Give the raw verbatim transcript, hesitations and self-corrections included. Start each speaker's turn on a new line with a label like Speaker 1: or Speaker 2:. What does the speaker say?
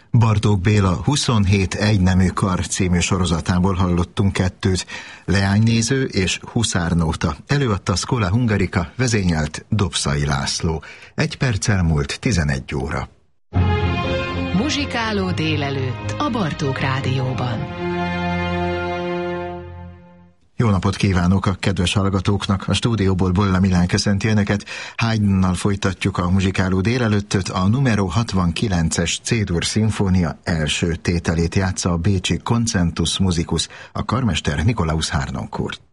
Speaker 1: Bartók Béla huszonhét egynemű kar című sorozatából hallottunk kettőt. Leánynéző és Huszárnóta. Előadta Schola Hungarica, vezényelt Dobszai László. Egy perccel múlt tizenegy óra.
Speaker 2: Muzsikáló délelőtt a Bartók Rádióban.
Speaker 1: Jó napot kívánok a kedves hallgatóknak! A stúdióból Bolla Milán köszönti önöket. Haydnnal folytatjuk a muzsikáló délelőttöt. A numero hatvankilences C-dur szimfónia első tételét játsza a bécsi Concentus Musicus, a karmester Nikolaus Harnoncourt.